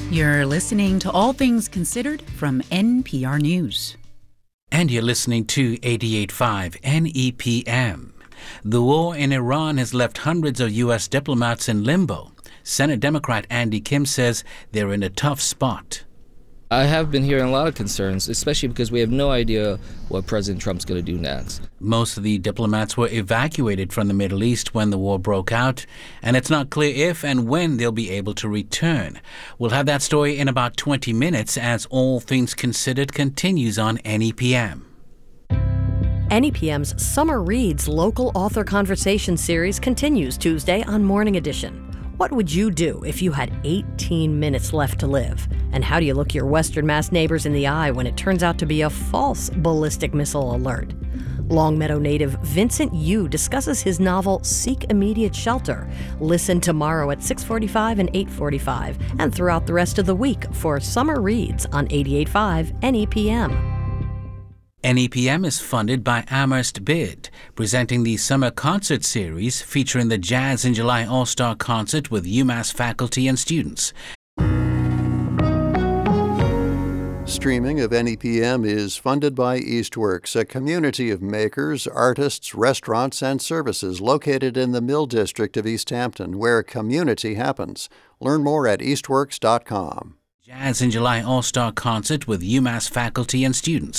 You're listening to All Things Considered from NPR News. And you're listening to 88.5 NEPM. The war in Iran has left hundreds of U.S. diplomats in limbo. Senate Democrat Andy Kim says they're in a tough spot. I have been hearing a lot of concerns, especially because we have no idea what President Trump's going to do next. Most of the diplomats were evacuated from the Middle East when the war broke out, and it's not clear if and when they'll be able to return. We'll have that story in about 20 minutes as All Things Considered continues on NEPM. NEPM's Summer Reads Local Author Conversation series continues Tuesday on Morning Edition. What would you do if you had 18 minutes left to live? And how do you look your Western Mass neighbors in the eye when it turns out to be a false ballistic missile alert? Longmeadow native Vincent Yu discusses his novel Seek Immediate Shelter. Listen tomorrow at 6:45 and 8:45 and throughout the rest of the week for Summer Reads on 88.5 NEPM. NEPM is funded by Amherst Bid, presenting the summer concert series featuring the Jazz in July All-Star Concert with UMass faculty and students. Streaming of NEPM is funded by Eastworks, a community of makers, artists, restaurants, and services located in the Mill District of East Hampton, where community happens. Learn more at eastworks.com. Jazz in July All-Star Concert with UMass faculty and students.